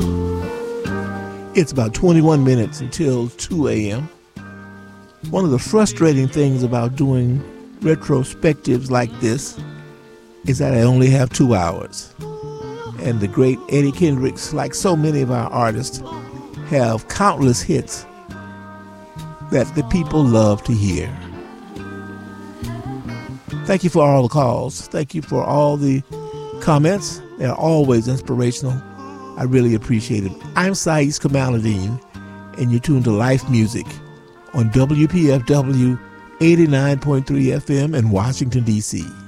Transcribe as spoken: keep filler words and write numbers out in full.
It's about twenty-one minutes until two a.m. One of the frustrating things about doing retrospectives like this is that I only have two hours. And the great Eddie Kendricks, like so many of our artists, have countless hits that the people love to hear. Thank you for all the calls. Thank you for all the comments. They're always inspirational. I really appreciate it. I'm Saiz Kamaluddin, and you're tuned to Life Music on W P F W eighty-nine point three F M in Washington, D C